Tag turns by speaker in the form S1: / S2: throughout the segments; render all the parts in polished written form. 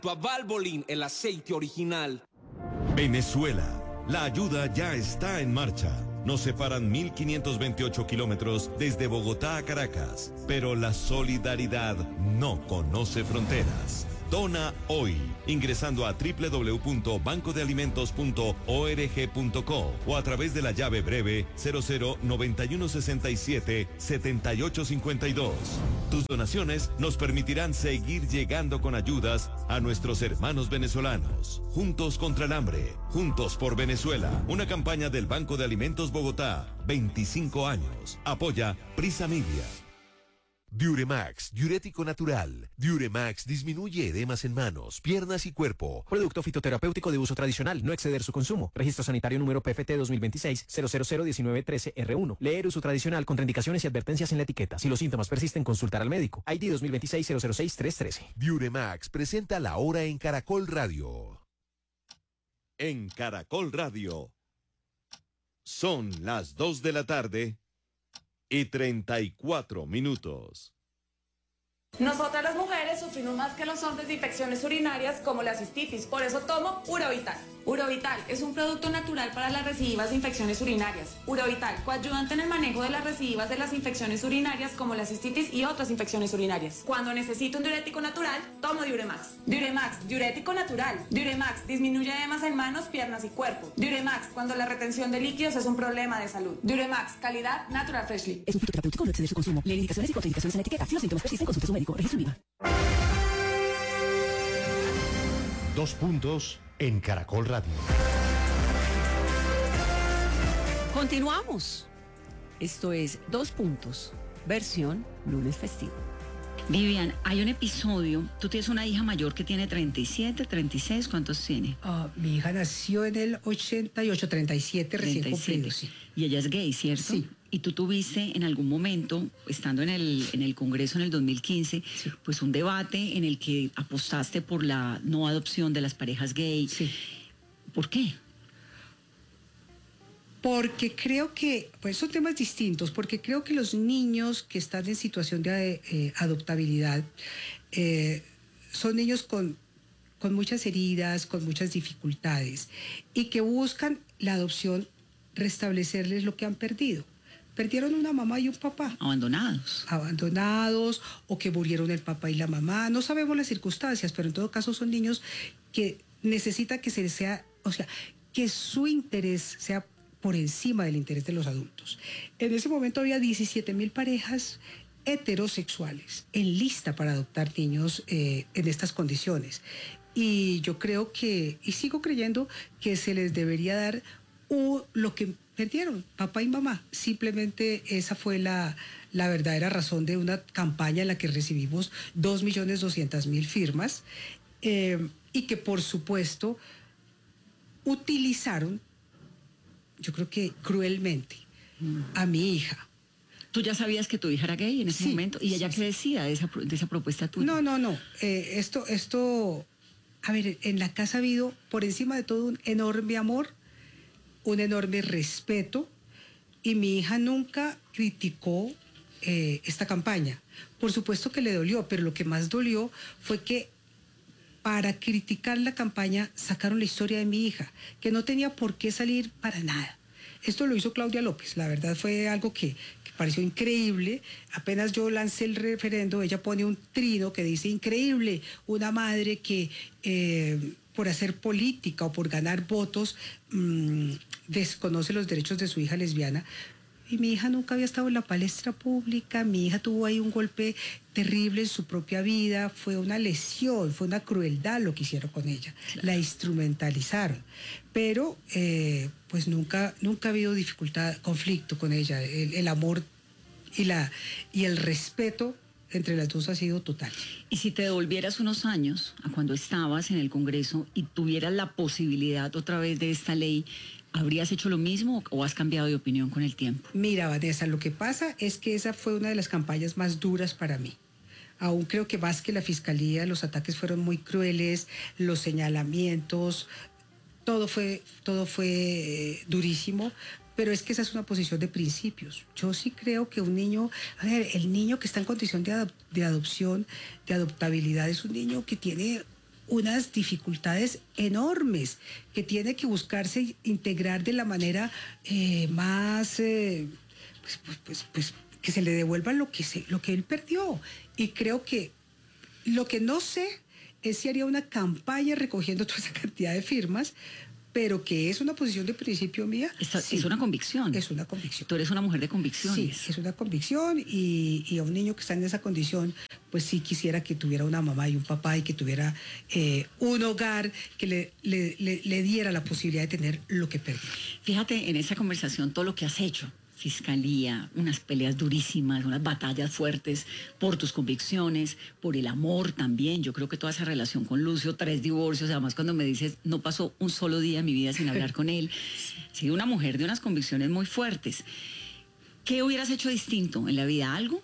S1: A Valvoline, el aceite original.
S2: Venezuela, la ayuda ya está en marcha. Nos separan 1.528 kilómetros desde Bogotá a Caracas, pero la solidaridad no conoce fronteras. Dona hoy, ingresando a www.bancodealimentos.org.co o a través de la llave breve 009167-7852. Tus donaciones nos permitirán seguir llegando con ayudas a nuestros hermanos venezolanos. Juntos contra el hambre, juntos por Venezuela. Una campaña del Banco de Alimentos Bogotá, 25 años. Apoya Prisa Media.
S3: Diuremax, diurético natural. Diuremax disminuye edemas en manos, piernas y cuerpo.
S4: Producto fitoterapéutico de uso tradicional, no exceder su consumo. Registro sanitario número PFT 2026-0001913R1. Leer uso tradicional, contraindicaciones y advertencias en la etiqueta. Si los síntomas persisten, consultar al médico. ID 2026-006-313.
S3: Diuremax presenta La Hora en Caracol Radio.
S2: En Caracol Radio. Son las 2 de la tarde y 34 minutos.
S5: Nosotras las mujeres sufrimos más que los hombres de infecciones urinarias como la cistitis, por eso tomo Urovital. Urovital es un producto natural para las recidivas de infecciones urinarias. Urovital, coayudante en el manejo de las recidivas de las infecciones urinarias como la cistitis y otras infecciones urinarias. Cuando necesito un diurético natural, tomo Diuremax. Diuremax, diurético natural. Diuremax, disminuye edemas en manos, piernas y cuerpo. Diuremax, cuando la retención de líquidos es un problema de salud. Diuremax, calidad Natural Freshly.
S6: Es un fitoterapéutico, no exceder su consumo. Lee indicaciones y contraindicaciones en la etiqueta. Si los síntomas persisten, consulte a su médico. Registro IVA.
S3: 2 puntos en Caracol Radio.
S7: Continuamos. Esto es 2 puntos, versión lunes festivo.
S8: Vivian, hay un episodio, tú tienes una hija mayor que tiene 37, 36, ¿cuántos tiene?
S9: Mi hija nació en el 88, 37 recién
S8: 37.
S9: cumplido, sí.
S8: Y ella es gay, ¿cierto?
S9: Sí.
S8: Y tú tuviste en algún momento, estando en el Congreso en el 2015,
S9: Sí.
S8: pues un debate en el que apostaste por la no adopción de las parejas gay.
S9: Sí.
S8: ¿Por qué?
S9: Porque creo que, pues son temas distintos, porque creo que los niños que están en situación de adoptabilidad son niños con muchas heridas, con muchas dificultades, y que buscan la adopción restablecerles lo que han perdido. Perdieron una mamá y un papá. Abandonados, o que murieron el papá y la mamá. No sabemos las circunstancias, pero en todo caso son niños que necesitan que se les sea, o sea, que su interés sea por encima del interés de los adultos. En ese momento había 17,000 parejas heterosexuales en lista para adoptar niños en estas condiciones. Y yo creo que, y sigo creyendo, que se les debería dar lo que perdieron, papá y mamá. Simplemente esa fue la verdadera razón de una campaña en la que recibimos 2.200.000 firmas y que por supuesto utilizaron, yo creo que cruelmente, a mi hija.
S8: ¿Tú ya sabías que tu hija era gay en ese momento? ¿Y ella qué decía de esa propuesta tuya?
S9: No. Esto, a ver, en la casa ha habido, por encima de todo, un enorme amor, un enorme respeto, y mi hija nunca criticó esta campaña. Por supuesto que le dolió, pero lo que más dolió fue que para criticar la campaña sacaron la historia de mi hija, que no tenía por qué salir para nada. Esto lo hizo Claudia López, la verdad fue algo que pareció increíble. Apenas yo lancé el referendo, ella pone un trino que dice: increíble, una madre que por hacer política o por ganar votos desconoce los derechos de su hija lesbiana. Y mi hija nunca había estado en la palestra pública, mi hija tuvo ahí un golpe terrible en su propia vida, fue una lesión, fue una crueldad lo que hicieron con ella, claro. La instrumentalizaron, pero pues nunca ha habido dificultad, conflicto con ella, el amor y el respeto entre las dos ha sido total.
S8: Y si te devolvieras unos años a cuando estabas en el Congreso y tuvieras la posibilidad otra vez de esta ley, ¿habrías hecho lo mismo o has cambiado de opinión con el tiempo?
S9: Mira, Vanessa, lo que pasa es que esa fue una de las campañas más duras para mí. Aún creo que más que la fiscalía, los ataques fueron muy crueles, los señalamientos, todo fue durísimo, pero es que esa es una posición de principios. Yo sí creo que un niño, a ver, el niño que está en condición de adopción, de adoptabilidad, es un niño que tiene unas dificultades enormes que tiene que buscarse integrar de la manera más, pues, que se le devuelva lo que él perdió. Y creo que lo que no sé es si haría una campaña recogiendo toda esa cantidad de firmas, pero que es una posición de principio mía.
S8: Sí, es una convicción.
S9: Es una convicción.
S8: Tú eres una mujer de convicciones.
S9: Sí, es una convicción y a un niño que está en esa condición, pues sí quisiera que tuviera una mamá y un papá y que tuviera un hogar que le diera la posibilidad de tener lo que perdió.
S8: Fíjate en esa conversación todo lo que has hecho. Fiscalía, unas peleas durísimas, unas batallas fuertes por tus convicciones, por el amor también. Yo creo que toda esa relación con Lucio, 3 divorcios, además cuando me dices, no pasó un solo día en mi vida sin hablar con él. Has sido una mujer de unas convicciones muy fuertes. ¿Qué hubieras hecho distinto en la vida? ¿Algo?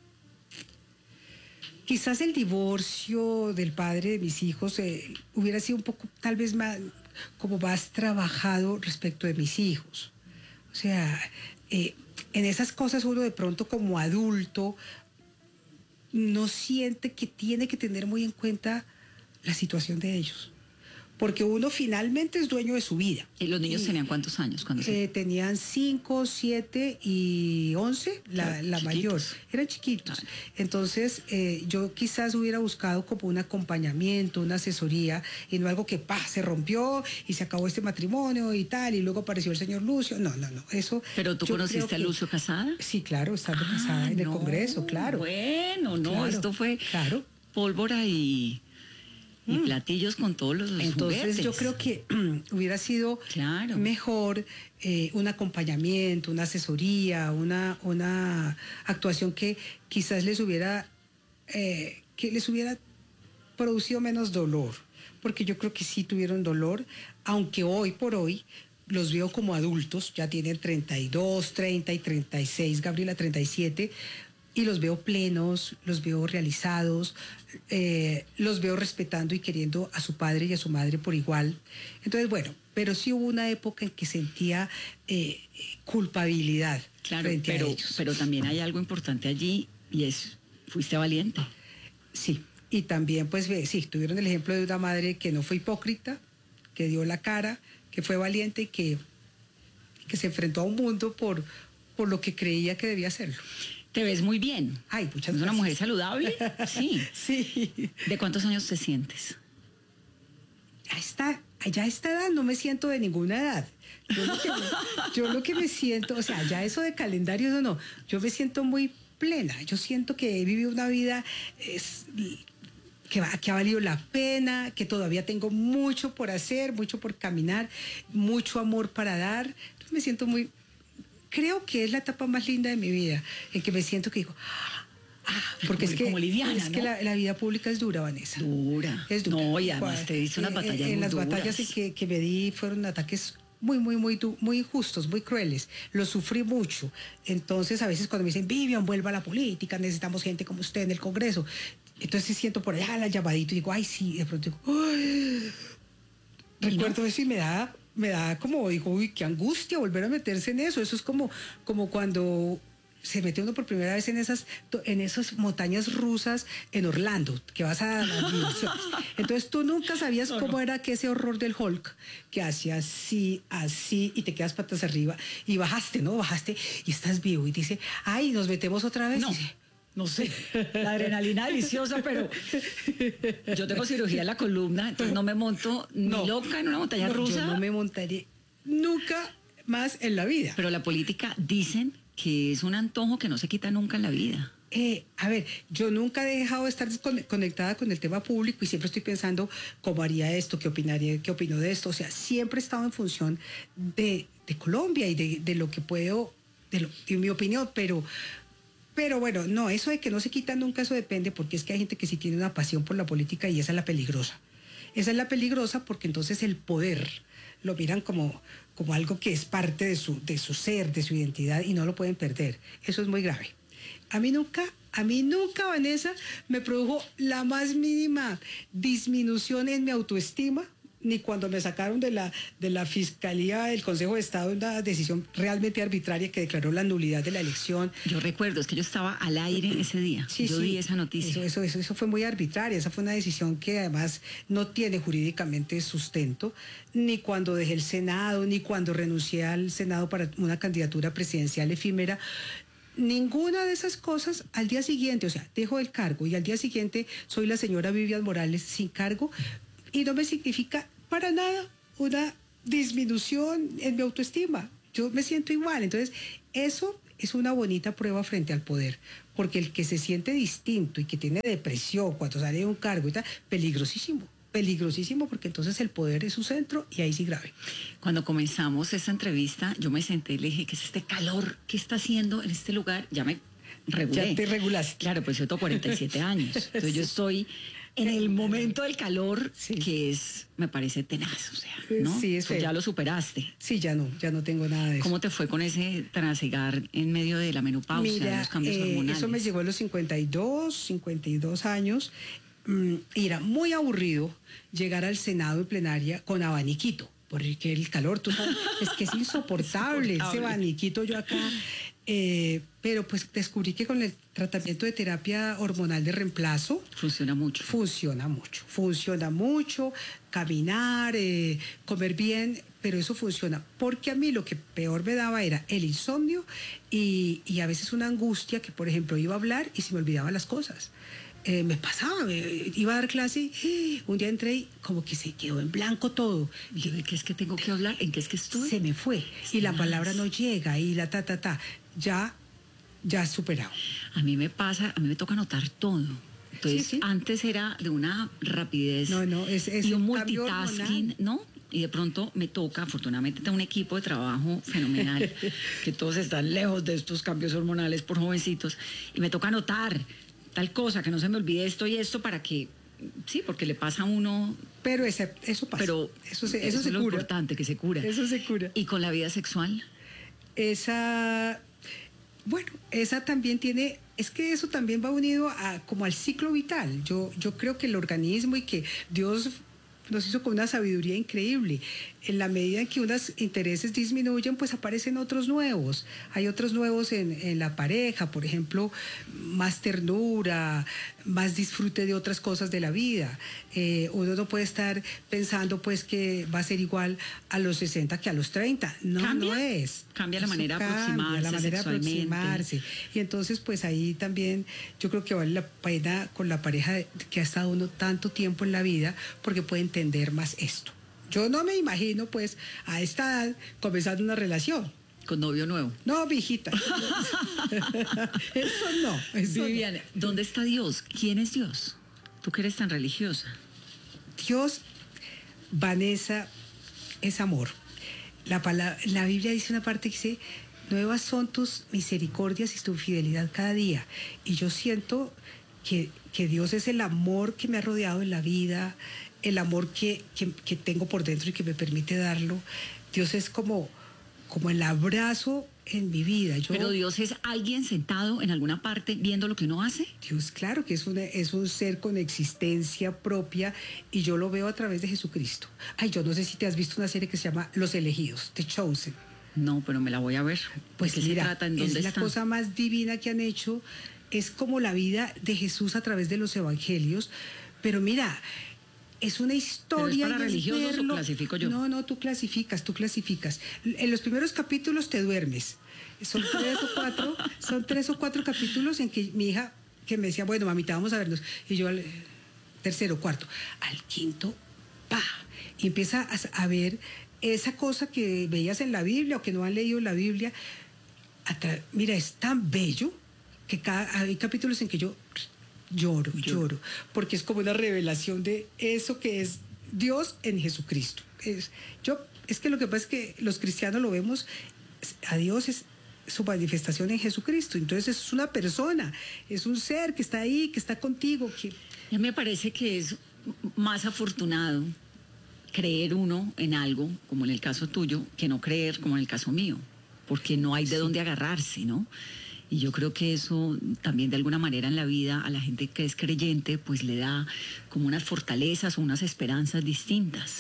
S9: Quizás el divorcio del padre de mis hijos hubiera sido un poco, tal vez más, como más trabajado respecto de mis hijos. O sea, en esas cosas uno de pronto como adulto no siente que tiene que tener muy en cuenta la situación de ellos. Porque uno finalmente es dueño de su vida.
S8: ¿Y los niños tenían cuántos años? Cuando
S9: tenían 5, 7 y 11, la mayor. Eran chiquitos. Claro. Entonces, yo quizás hubiera buscado como un acompañamiento, una asesoría, y no algo que se rompió y se acabó este matrimonio y tal, y luego apareció el señor Lucio. No, eso...
S8: ¿Pero tú conociste a Lucio casada?
S9: Sí, claro, estando casada en el Congreso, claro.
S8: Bueno, no,
S9: claro,
S8: esto fue pólvora y platillos con todos los
S9: Entonces
S8: juguetes.
S9: Yo creo que hubiera sido mejor un acompañamiento, una asesoría, una actuación que quizás les hubiera producido menos dolor, porque yo creo que sí tuvieron dolor, aunque hoy por hoy los veo como adultos, ya tienen 32, 30 y 36, Gabriela 37, y los veo plenos, los veo realizados, los veo respetando y queriendo a su padre y a su madre por igual. Entonces, bueno, pero sí hubo una época en que sentía culpabilidad frente a ellos.
S8: Pero también hay algo importante allí y fuiste valiente.
S9: Sí, y también pues sí, tuvieron el ejemplo de una madre que no fue hipócrita, que dio la cara, que fue valiente y que se enfrentó a un mundo por lo que creía que debía hacerlo.
S8: Te ves muy bien.
S9: Ay, muchas gracias.
S8: ¿Es una mujer saludable? Sí.
S9: Sí.
S8: ¿De cuántos años te sientes?
S9: Ya a esta edad no me siento de ninguna edad. Yo lo que me siento, o sea, ya eso de calendario, no. Yo me siento muy plena. Yo siento que he vivido una vida que ha valido la pena, que todavía tengo mucho por hacer, mucho por caminar, mucho amor para dar. Entonces me siento creo que es la etapa más linda de mi vida, en que me siento que digo, porque como liviana, es que la vida pública es dura, Vanessa.
S8: Es dura. No, y además te diste unas batallas muy duras.
S9: Las batallas que me di fueron ataques muy injustos, muy crueles. Los sufrí mucho. Entonces, a veces cuando me dicen, Vivian, vuelva a la política, necesitamos gente como usted en el Congreso. Entonces siento por allá la llamadita y digo, ay, sí, de pronto digo, ay. Recuerdo eso y me da como, digo, uy, qué angustia volver a meterse en eso. Eso es como cuando se mete uno por primera vez en esas montañas rusas en Orlando, que vas a las dimensiones. Entonces tú nunca sabías cómo era que ese horror del Hulk, que hacía así, y te quedas patas arriba, y bajaste y estás vivo, y dice, ay, nos metemos otra vez.
S8: No sé, la adrenalina deliciosa, pero yo tengo cirugía en la columna, entonces no me monto ni loca en una montaña rusa.
S9: Yo no me montaré nunca más en la vida.
S8: Pero la política dicen que es un antojo que no se quita nunca en la vida.
S9: A ver, yo nunca he dejado de estar conectada con el tema público y siempre estoy pensando cómo haría esto, qué opino de esto. O sea, siempre he estado en función de Colombia y de lo que puedo, de mi opinión, pero bueno, no, eso de que no se quita nunca, eso depende, porque es que hay gente que sí tiene una pasión por la política y esa es la peligrosa. Esa es la peligrosa porque entonces el poder lo miran como algo que es parte de su ser, de su identidad y no lo pueden perder. Eso es muy grave. A mí nunca, Vanessa, me produjo la más mínima disminución en mi autoestima, ni cuando me sacaron de la Fiscalía del Consejo de Estado una decisión realmente arbitraria que declaró la nulidad de la elección.
S8: Yo recuerdo, es que yo estaba al aire ese día.
S9: Sí,
S8: yo di esa noticia.
S9: Eso fue muy arbitraria. Esa fue una decisión que además no tiene jurídicamente sustento, ni cuando dejé el Senado, ni cuando renuncié al Senado para una candidatura presidencial efímera. Ninguna de esas cosas al día siguiente, o sea, dejo el cargo y al día siguiente soy la señora Vivian Morales sin cargo y no me significa para nada una disminución en mi autoestima. Yo me siento igual. Entonces, eso es una bonita prueba frente al poder, porque el que se siente distinto y que tiene depresión cuando sale de un cargo y tal, peligrosísimo, porque entonces el poder es su centro y ahí sí grave.
S8: Cuando comenzamos esta entrevista, yo me senté y le dije, ¿qué es este calor? ¿Qué está haciendo en este lugar? Ya me regulé.
S9: Ya te regulaste.
S8: Claro, pues yo tengo 47 años. Entonces yo estoy en el momento del calor, que es, me parece tenaz, o sea, ¿no?
S9: Sí, es feo.
S8: Ya lo superaste.
S9: Sí, ya no tengo nada de eso.
S8: ¿Cómo te fue con ese trasegar en medio de la menopausia, de los cambios hormonales?
S9: Eso me llegó a los 52 años, y era muy aburrido llegar al Senado en plenaria con abaniquito, porque el calor, tú sabes, es que es insoportable ese abaniquito yo acá. Pero pues descubrí que con el tratamiento de terapia hormonal de reemplazo funciona mucho, caminar, comer bien, pero eso funciona, porque a mí lo que peor me daba era el insomnio y a veces una angustia que, por ejemplo, iba a hablar y se me olvidaban las cosas. Me pasaba, iba a dar clase, un día entré y como que se quedó en blanco todo.
S8: ¿Y yo de qué es que tengo que hablar? ¿En qué es que estoy?
S9: Se me fue, y la palabra no llega, y la ya superado.
S8: A mí me toca anotar todo. Entonces, antes era de una rapidez
S9: es
S8: y un multitasking, ¿no? Y de pronto me toca, afortunadamente tengo un equipo de trabajo fenomenal, que todos están lejos de estos cambios hormonales por jovencitos, y me toca anotar tal cosa, que no se me olvide esto y esto para que, sí, porque le pasa a uno.
S9: Pero eso pasa.
S8: Pero
S9: eso
S8: es lo importante, que se cura.
S9: Eso se cura.
S8: ¿Y con la vida sexual?
S9: Esa también tiene, es que eso también va unido como al ciclo vital. Yo creo que el organismo y que Dios nos hizo con una sabiduría increíble. En la medida en que unos intereses disminuyen, pues aparecen otros nuevos. Hay otros nuevos en la pareja, por ejemplo, más ternura, más disfrute de otras cosas de la vida. Uno no puede estar pensando pues que va a ser igual a los 60 que a los 30. No es.
S8: Cambia la manera de aproximarse.
S9: Y entonces pues ahí también yo creo que vale la pena con la pareja que ha estado uno tanto tiempo en la vida, porque puede entender más esto. Yo no me imagino, pues, a esta edad comenzando una relación.
S8: ¿Con novio nuevo?
S9: No, mijita. Eso no.
S8: Vivian, ¿dónde está Dios? ¿Quién es Dios? Tú que eres tan religiosa.
S9: Dios, Vanessa, es amor. La Biblia dice una parte que dice, nuevas son tus misericordias y tu fidelidad cada día. Y yo siento que Dios es el amor que me ha rodeado en la vida, el amor que tengo por dentro y que me permite darlo. Dios es como el abrazo en mi vida.
S8: ¿Pero Dios es alguien sentado en alguna parte viendo lo que uno hace?
S9: Dios, claro que es un ser con existencia propia, y yo lo veo a través de Jesucristo. Ay, yo no sé si te has visto una serie que se llama Los Elegidos, The Chosen.
S8: No, pero me la voy a ver.
S9: Pues
S8: ¿qué se trata? ¿En dónde
S9: es la cosa más divina que han hecho. Es como la vida de Jesús a través de los evangelios. Pero mira, es una historia.
S8: ¿Pero es para religiosos o clasifico yo?
S9: No, tú clasificas. En los primeros capítulos te duermes. Son 3 o 4 capítulos en que mi hija, que me decía, bueno, mamita, vamos a vernos. Y yo al tercero, cuarto, al quinto, ¡pa! Y empieza a ver esa cosa que veías en la Biblia o que no han leído la Biblia. Mira, es tan bello que hay capítulos en que yo lloro, porque es como una revelación de eso que es Dios en Jesucristo. Es que lo que pasa es que los cristianos lo vemos, a Dios es su manifestación en Jesucristo. Entonces es una persona, es un ser que está ahí, que está contigo.
S8: A mí me parece que es más afortunado creer uno en algo, como en el caso tuyo, que no creer como en el caso mío, porque no hay de dónde agarrarse, ¿no? Y yo creo que eso también de alguna manera en la vida a la gente que es creyente pues le da como unas fortalezas o unas esperanzas distintas.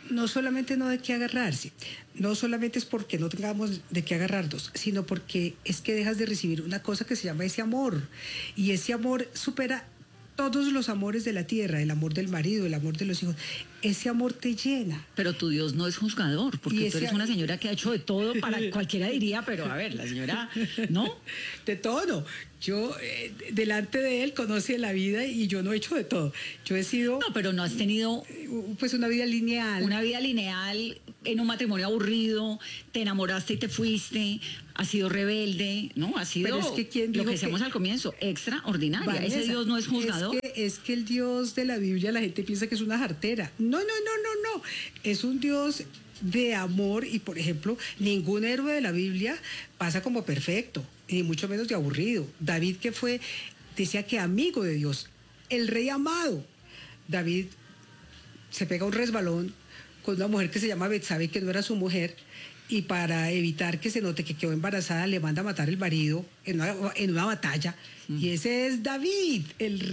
S9: no solamente no de qué agarrarse, no solamente es porque no tengamos de qué agarrarnos, sino porque es que dejas de recibir una cosa que se llama ese amor. Y ese amor supera todos los amores de la tierra, el amor del marido, el amor de los hijos. Ese amor te llena.
S8: Pero tu Dios no es juzgador, porque tú eres una señora que ha hecho de todo, para cualquiera diría, pero a ver, la señora, ¿no?
S9: De todo, no. Yo, delante de él, conoce la vida y yo no he hecho de todo. Yo he sido...
S8: No, pero no has tenido...
S9: Pues una vida lineal.
S8: Una vida lineal en un matrimonio aburrido, te enamoraste y te fuiste, has sido rebelde, ¿no? Has sido,
S9: pero es que ¿quién dijo
S8: lo que decíamos al comienzo, extraordinaria.
S9: Vanessa,
S8: Ese Dios no es juzgador.
S9: Es que el Dios de la Biblia la gente piensa que es una jartera. No. Es un Dios de amor y, por ejemplo, ningún héroe de la Biblia pasa como perfecto, ni mucho menos de aburrido. David, que fue, decía que amigo de Dios, el rey amado. David se pega un resbalón con una mujer que se llama Betsabe, que no era su mujer, y para evitar que se note que quedó embarazada, le manda a matar el marido en una batalla. Y ese es David, el